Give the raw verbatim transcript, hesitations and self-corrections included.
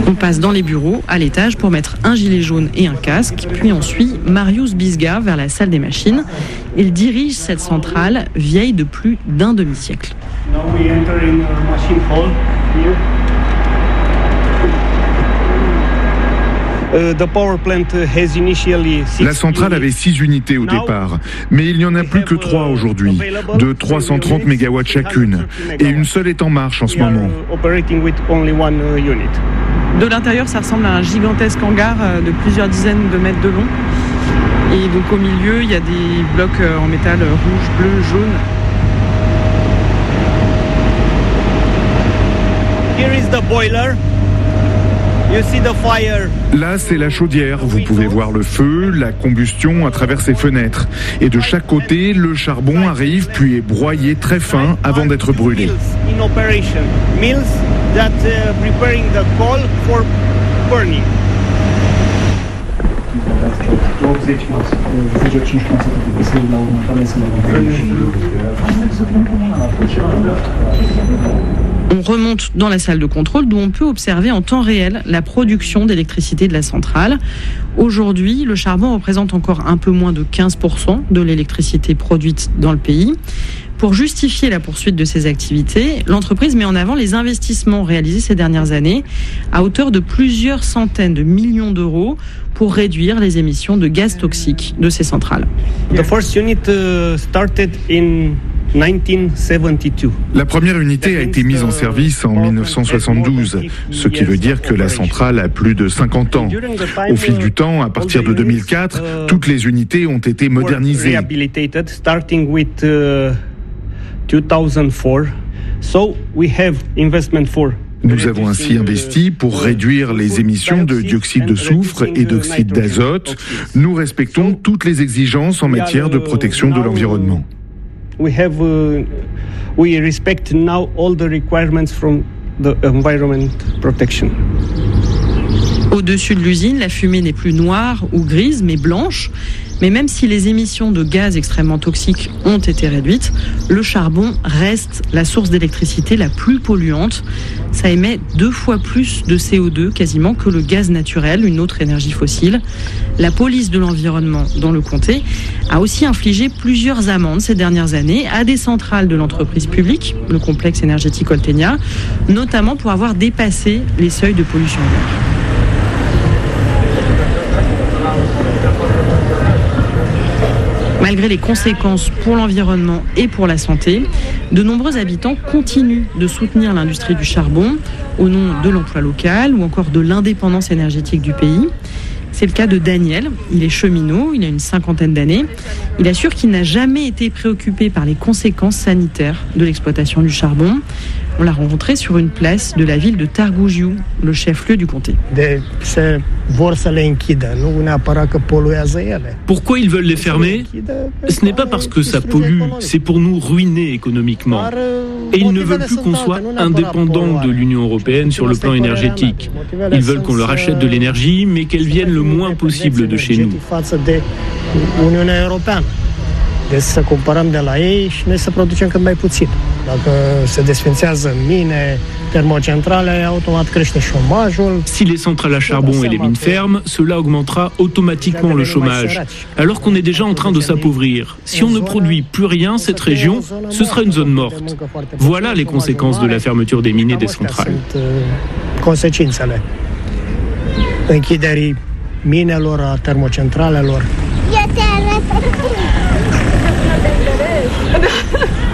On passe dans les bureaux, à l'étage, pour mettre un gilet jaune et un casque. Puis on suit Marius Bisga vers la salle des machines. Il dirige cette centrale vieille de plus d'un demi-siècle. La centrale avait six unités au départ, mais il n'y en a plus que trois aujourd'hui, de trois cent trente mégawatts chacune, et une seule est en marche en ce moment. De l'intérieur, ça ressemble à un gigantesque hangar de plusieurs dizaines de mètres de long. Et donc au milieu, il y a des blocs en métal rouge, bleu, jaune. Here is the boiler. You see the fire. Là, c'est la chaudière. Vous pouvez voir le feu, la combustion à travers ses fenêtres. Et de chaque côté, le charbon arrive puis est broyé très fin avant d'être brûlé. In operation, mills that uh, preparing the coal for burning. On remonte dans la salle de contrôle d'où on peut observer en temps réel la production d'électricité de la centrale. Aujourd'hui, le charbon représente encore un peu moins de quinze pour cent de l'électricité produite dans le pays. Pour justifier la poursuite de ces activités, l'entreprise met en avant les investissements réalisés ces dernières années à hauteur de plusieurs centaines de millions d'euros pour réduire les émissions de gaz toxiques de ces centrales. The first unit started in nineteen seventy-two. La première unité a été mise en service en mille neuf cent soixante-douze, ce qui veut dire que la centrale a plus de cinquante ans. Au fil du temps, à partir de deux mille quatre, toutes les unités ont été modernisées. Starting with two thousand four. So we have investment for Nous avons ainsi investi pour réduire les émissions de dioxyde de soufre et d'oxyde d'azote. Nous respectons toutes les exigences en matière de protection de l'environnement. We have, uh, we respect now all the requirements from the environment protection. Au-dessus de l'usine, la fumée n'est plus noire ou grise, mais blanche. Mais même si les émissions de gaz extrêmement toxiques ont été réduites, le charbon reste la source d'électricité la plus polluante. Ça émet deux fois plus de C O deux quasiment que le gaz naturel, une autre énergie fossile. La police de l'environnement dans le comté a aussi infligé plusieurs amendes ces dernières années à des centrales de l'entreprise publique, le complexe énergétique Oltenia, notamment pour avoir dépassé les seuils de pollution d'air. Malgré les conséquences pour l'environnement et pour la santé, de nombreux habitants continuent de soutenir l'industrie du charbon au nom de l'emploi local ou encore de l'indépendance énergétique du pays. C'est le cas de Daniel, il est cheminot, il a une cinquantaine d'années. Il assure qu'il n'a jamais été préoccupé par les conséquences sanitaires de l'exploitation du charbon. On l'a rencontré sur une place de la ville de Târgu Jiu, le chef-lieu du comté. Pourquoi ils veulent les fermer ? Ce n'est pas parce que ça pollue, c'est pour nous ruiner économiquement. Et ils ne veulent plus qu'on soit indépendant de l'Union européenne sur le plan énergétique. Ils veulent qu'on leur achète de l'énergie, mais qu'elle vienne le moins possible de chez nous. Deci să cumpărăm de la ei și noi să producem cât mai puțin. Dacă se desfințează mine, termocentrale, automat crește șomajul. Si les centrales à charbon et les mines ferment, cela augmentera automatiquement le chômage, alors qu'on est déjà en train de s'appauvrir. Si on ne produit plus rien, cette région, ce sera une zone morte. Voilà les conséquences de la fermeture des mines et des centrales. Consecințele închiderii minelor, a termocentralelor.